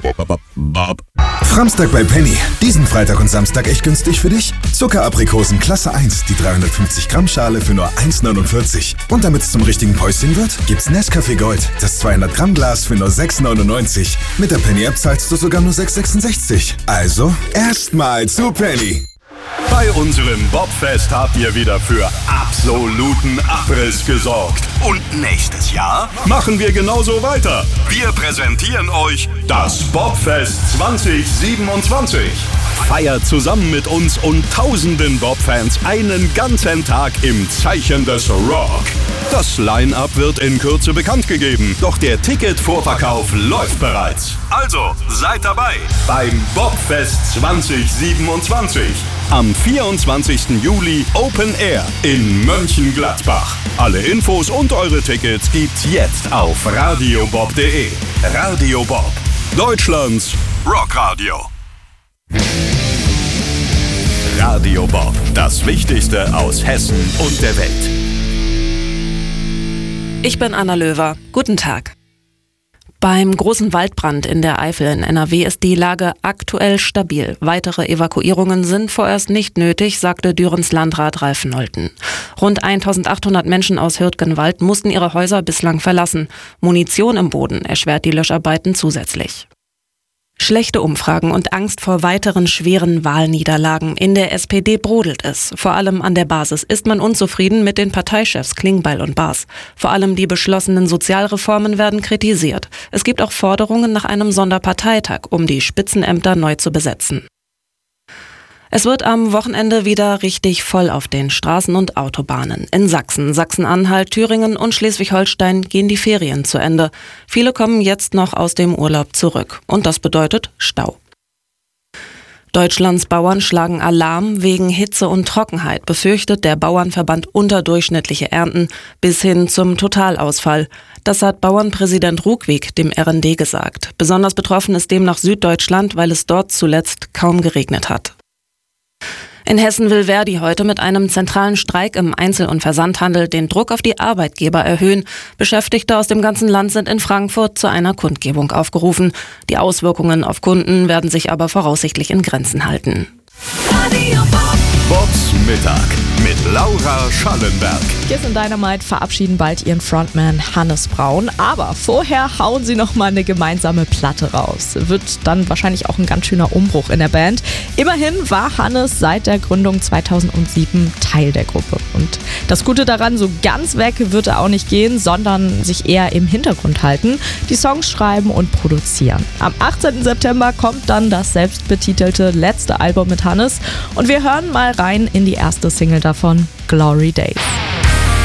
Bob. Framstag bei Penny. Diesen Freitag und Samstag echt günstig für dich? Zuckeraprikosen Klasse 1, die 350 Gramm Schale für nur 1,49. Und damit es zum richtigen Päuschen wird, gibt's Nescafé Gold, das 200 Gramm Glas für nur 6,99. Mit der Penny App zahlst du sogar nur 6,66. Also erstmal zu Penny. Bei unserem Bobfest habt ihr wieder für absoluten Abriss gesorgt. Und nächstes Jahr machen wir genauso weiter. Wir präsentieren euch das Bobfest 2027. Feiert zusammen mit uns und tausenden Bobfans einen ganzen Tag im Zeichen des Rock. Das Line-Up wird in Kürze bekannt gegeben, doch der Ticketvorverkauf läuft bereits. Also seid dabei beim Bobfest 2027. Am 24. Juli Open Air in Mönchengladbach. Alle Infos und eure Tickets gibt's jetzt auf radiobob.de. Radio Bob, Deutschlands Rockradio. Radio Bob, das Wichtigste aus Hessen und der Welt. Ich bin Anna Löwer. Guten Tag. Beim großen Waldbrand in der Eifel in NRW ist die Lage aktuell stabil. Weitere Evakuierungen sind vorerst nicht nötig, sagte Dürens Landrat Ralf Nolten. Rund 1800 Menschen aus Hürtgenwald mussten ihre Häuser bislang verlassen. Munition im Boden erschwert die Löscharbeiten zusätzlich. Schlechte Umfragen und Angst vor weiteren schweren Wahlniederlagen. In der SPD brodelt es. Vor allem an der Basis ist man unzufrieden mit den Parteichefs Klingbeil und Baas. Vor allem die beschlossenen Sozialreformen werden kritisiert. Es gibt auch Forderungen nach einem Sonderparteitag, um die Spitzenämter neu zu besetzen. Es wird am Wochenende wieder richtig voll auf den Straßen und Autobahnen. In Sachsen, Sachsen-Anhalt, Thüringen und Schleswig-Holstein gehen die Ferien zu Ende. Viele kommen jetzt noch aus dem Urlaub zurück. Und das bedeutet Stau. Deutschlands Bauern schlagen Alarm. Wegen Hitze und Trockenheit befürchtet der Bauernverband unterdurchschnittliche Ernten bis hin zum Totalausfall. Das hat Bauernpräsident Ruckwieg dem RND gesagt. Besonders betroffen ist demnach Süddeutschland, weil es dort zuletzt kaum geregnet hat. In Hessen will Verdi heute mit einem zentralen Streik im Einzel- und Versandhandel den Druck auf die Arbeitgeber erhöhen. Beschäftigte aus dem ganzen Land sind in Frankfurt zu einer Kundgebung aufgerufen. Die Auswirkungen auf Kunden werden sich aber voraussichtlich in Grenzen halten. Bobs Mittag mit Laura Schallenberg. Kiss and Dynamite verabschieden bald ihren Frontman Hannes Braun, aber vorher hauen sie noch mal eine gemeinsame Platte raus. Wird dann wahrscheinlich auch ein ganz schöner Umbruch in der Band. Immerhin war Hannes seit der Gründung 2007 Teil der Gruppe. Und das Gute daran, so ganz weg wird er auch nicht gehen, sondern sich eher im Hintergrund halten, die Songs schreiben und produzieren. Am 18. September kommt dann das selbstbetitelte letzte Album mit Hannes und wir hören mal rein in die erste Single davon, Glory Days.